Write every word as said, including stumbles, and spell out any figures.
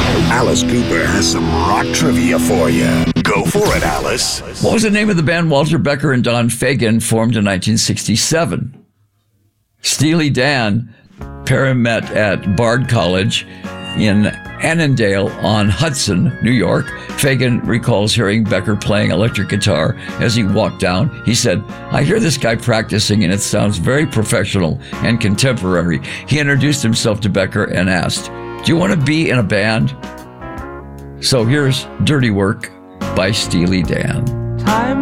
Alice Cooper has some rock trivia for you. Go for it, Alice. What was the name of the band Walter Becker and Don Fagen formed in nineteen sixty-seven? Steely Dan pair met at Bard College in Annandale on Hudson, New York. Fagen recalls hearing Becker playing electric guitar as he walked down. He said, "I hear this guy practicing and it sounds very professional and contemporary." He introduced himself to Becker and asked, "Do you want to be in a band?" So here's Dirty Work by Steely Dan. Time